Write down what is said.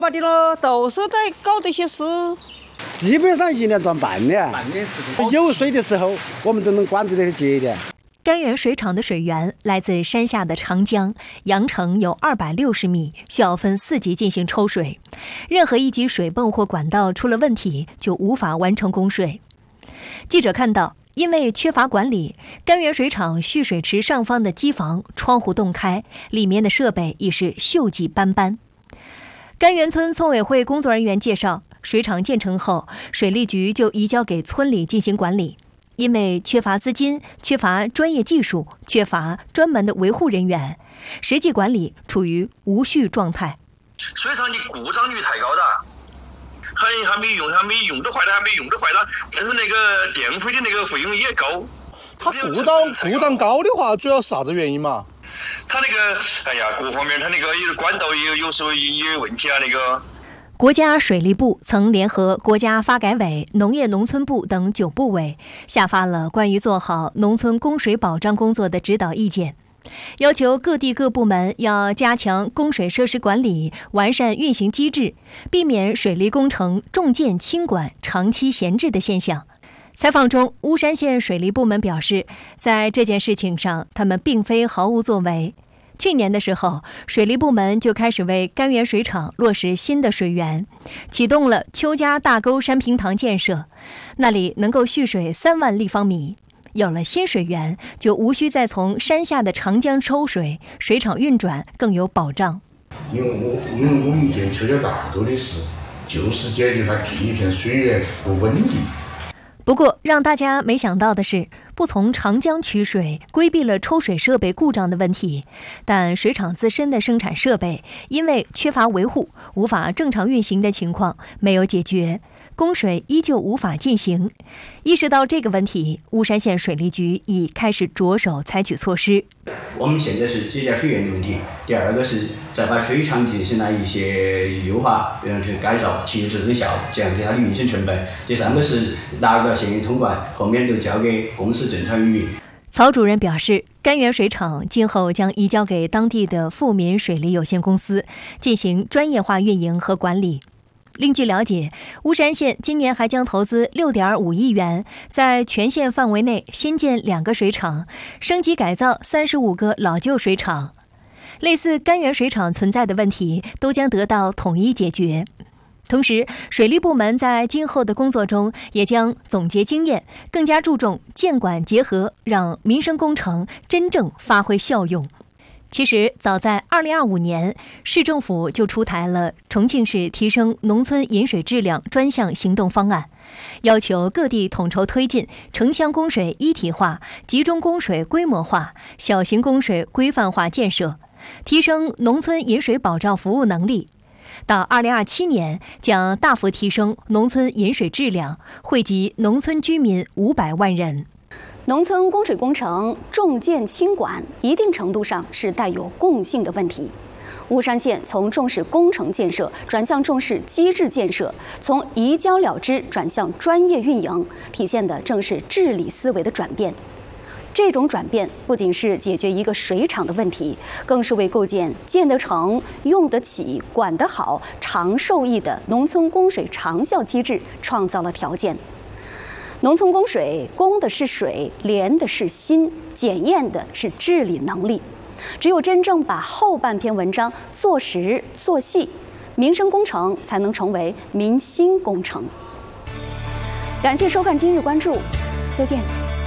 把的了，都是在搞这些事。 基本上1年赚半年，有水的时候我们都能管制得节点。 甘源水厂的水源来自山下的长江，扬程有260米，需要分4级进行抽水。任何一级水泵或管道出了问题，就无法完成供水。记者看到，因为缺乏管理，甘源水厂蓄水池上方的机房窗户洞开，里面的设备已是锈迹斑斑。甘源村村委会工作人员介绍，水厂建成后，水利局就移交给村里进行管理。因为缺乏资金、缺乏专业技术、缺乏专门的维护人员，实际管理处于无序状态。 水厂的故障率太高了，还没用的坏了，但是那个电费的那个费用也高。 它故障高的话，主要啥子原因嘛？ 它那个，各方面它那个管道有时候也有问题啊，那个。 国家水利部曾联合国家发改委、农业农村部等9部委，下发了关于做好农村供水保障工作的指导意见，要求各地各部门要加强供水设施管理，完善运行机制，避免水利工程重建轻管、长期闲置的现象。采访中，巫山县水利部门表示，在这件事情上，他们并非毫无作为。去年的时候，水利部门就开始为甘源水厂落实新的水源，启动了邱家大沟山平塘建设，那里能够蓄水3万立方米。有了新水源，就无需再从山下的长江抽水，水厂运转更有保障。 因为我们建邱家大沟的事，就是解决它这一片水源不稳定。 不过，让大家没想到的是，不从长江取水，规避了抽水设备故障的问题，但水厂自身的生产设备因为缺乏维护，无法正常运行的情况没有解决，供水依旧无法进行。意识到这个问题，巫山县水利局已开始着手采取措施。 我们现在是解决水源的问题，第二个是再把水厂进行了一些优化，去改造、提质增效，降低它的运行成本。第三个是拿到县运通关，后面就交给公司正常运营。 曹主任表示，甘源水厂今后将移交给当地的富民水利有限公司进行专业化运营和管理。另据了解，巫山县今年还将投资6.5亿元，在全县范围内新建2个水厂，升级改造35个老旧水厂。类似甘源水厂存在的问题都将得到统一解决。同时，水利部门在今后的工作中也将总结经验，更加注重建管结合，让民生工程真正发挥效用。其实，早在2025年，市政府就出台了重庆市提升农村饮水质量专项行动方案，要求各地统筹推进城乡供水一体化、集中供水规模化、小型供水规范化建设，提升农村饮水保障服务能力。到2027年，将大幅提升农村饮水质量，惠及农村居民500万人。 农村供水工程重建轻管，一定程度上是带有共性的问题。巫山县从重视工程建设转向重视机制建设，从移交了之转向专业运营，体现的正是治理思维的转变。这种转变不仅是解决一个水厂的问题，更是为构建建得成、用得起、管得好、长受益的农村供水长效机制创造了条件。农村供水供的是水，连的是心，检验的是治理能力。只有真正把后半篇文章做实做细，民生工程才能成为民心工程。感谢收看今日关注，再见。